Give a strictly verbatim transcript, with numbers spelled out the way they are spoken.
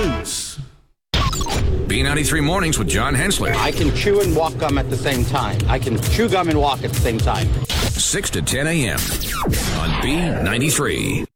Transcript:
loose. B ninety-three Mornings with John Hensler. I can chew and walk gum at the same time. I can chew gum and walk at the same time. six to ten a.m. on B ninety-three.